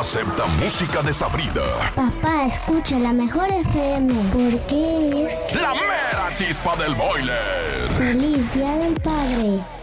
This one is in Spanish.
acepta música desabrida. Papá, escucha la mejor FM porque es La mera chispa del boiler. Feliz Día del Padre.